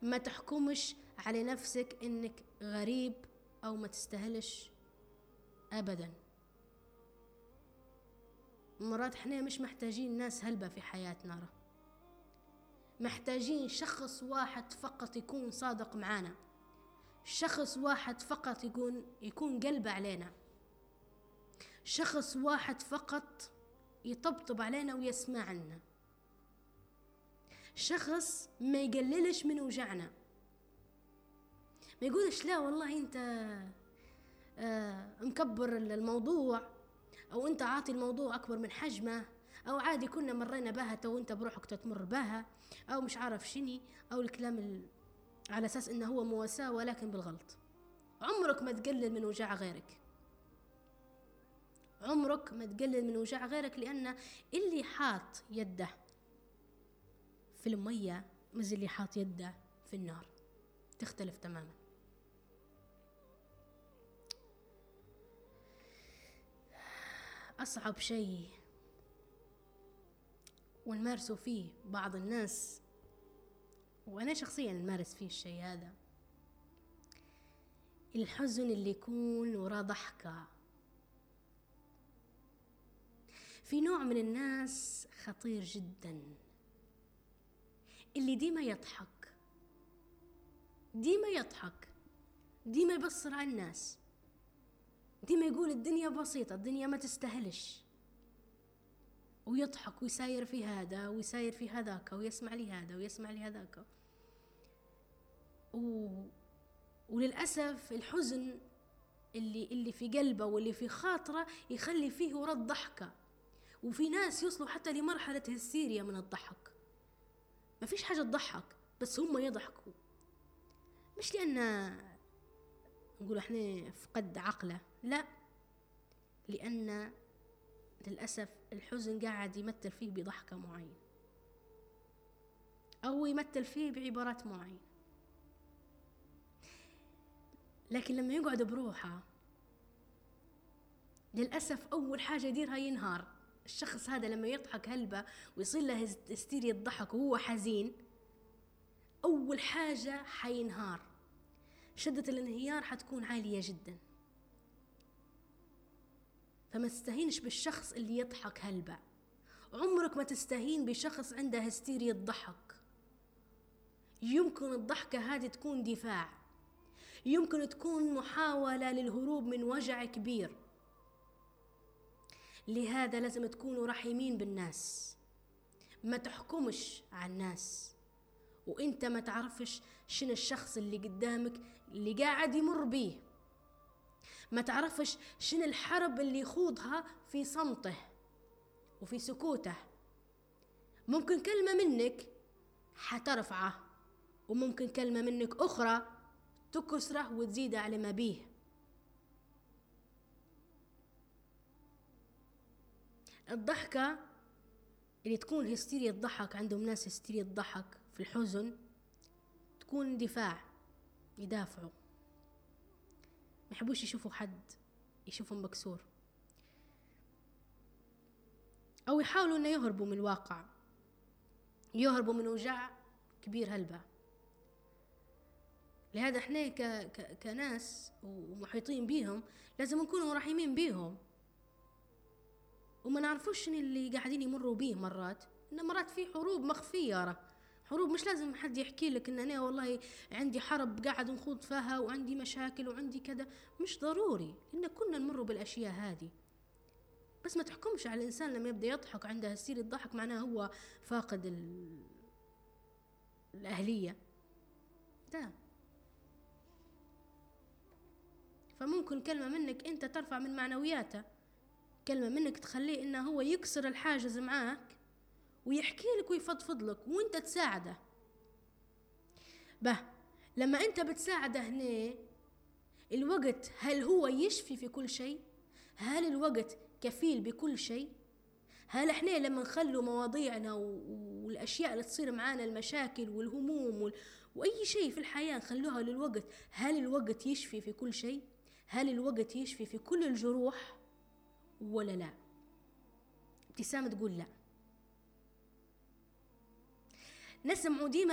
ما تحكمش على نفسك إنك غريب أو ما تستاهلش أبدا. مرات احنا مش محتاجين ناس هلبة في حياتنا، محتاجين شخص واحد فقط يكون صادق معانا، شخص واحد فقط يكون قلبه علينا، شخص واحد فقط يطبطب علينا ويسمع لنا، شخص ما يقللش من وجعنا، ما يقولش لا والله انت مكبر الموضوع، او انت عاطي الموضوع اكبر من حجمه، او عادي كنا مرينا بها تو انت بروحك تتمر بها، او مش عارف شني، او الكلام على اساس انه هو مواساة ولكن بالغلط. عمرك ما تقلل من وجع غيرك، عمرك ما تقلل من وجع غيرك، لان اللي حاط يده في المية مش اللي حاط يده في النار، تختلف تماما. أصعب شيء ونمارسوا فيه بعض الناس، وأنا شخصيا نمارس فيه الشيء هذا، الحزن اللي يكون وراه ضحكة. في نوع من الناس خطير جدا اللي ديما يضحك، ديما يضحك، ديما يبصر على الناس، ديما يقول الدنيا بسيطة، الدنيا ما تستاهلش، ويضحك ويساير في هذا ويساير في هذاك، ويسمع لي هذا ويسمع لي هذاك. وللأسف الحزن اللي في قلبه واللي في خاطره يخلي فيه ورد ضحكة، وفي ناس يوصلوا حتى لمرحلة هستيريا من الضحك. ما فيش حاجة تضحك بس هم يضحكوا، مش لأن نقول احنا فقد عقله، لا، لأن للأسف الحزن قاعد يمثل فيه بضحكة معين، أو يمثل فيه بعبارات معينة، لكن لما يقعد بروحه للأسف أول حاجة يديرها ينهار. الشخص هذا لما يضحك هلبة ويصير له هستيريا الضحك وهو حزين، أول حاجة حينهار، شدة الانهيار حتكون عالية جدا. فما تستهينش بالشخص اللي يضحك هلبة، عمرك ما تستهين بشخص عنده هستيريا الضحك. يمكن الضحكة هذه تكون دفاع، يمكن تكون محاولة للهروب من وجع كبير. لهذا لازم تكونوا رحيمين بالناس، ما تحكمش على الناس وانت ما تعرفش شنو الشخص اللي قدامك اللي قاعد يمر بيه، ما تعرفش شنو الحرب اللي يخوضها في صمته وفي سكوته. ممكن كلمة منك حترفعه، وممكن كلمة منك أخرى تكسره وتزيد على ما بيه. الضحكة اللي تكون هستيريا الضحك، عندهم ناس هستيريا الضحك في الحزن، تكون دفاع، يدافعوا، ما يحبوش يشوفوا حد يشوفهم مكسور، أو يحاولوا أن يهربوا من الواقع، يهربوا من وجع كبير هلبة. لهذا احنا كناس ومحيطين بيهم لازم نكونوا رحيمين بيهم، وما نعرفوش اللي قاعدين يمروا بيه. مرات إن مرات في حروب مخفية، حروب مش لازم حد يحكي لك إن أنا والله عندي حرب قاعد نخوض فيها وعندي مشاكل وعندي كذا، مش ضروري إن كنا نمر بالأشياء هذه. بس ما تحكمش على الإنسان لما يبدأ يضحك عنده هستيريا الضحك معناه هو فاقد الأهلية، ده. فممكن كلمة منك أنت ترفع من معنوياته، كلمة منك تخليه إنه هو يكسر الحاجز معاك ويحكي لك ويفضفض لك وانت تساعده. لما انت بتساعده هنا الوقت، هل هو يشفي في كل شيء؟ هل الوقت كفيل بكل شيء؟ هل احنا لما نخلوا مواضيعنا والاشياء اللي تصير معانا، المشاكل والهموم واي شيء في الحياة نخلوها للوقت، هل الوقت يشفي في كل شيء؟ هل الوقت يشفي في كل الجروح ولا لا؟ ابتسام تقول لا. نسمع ديما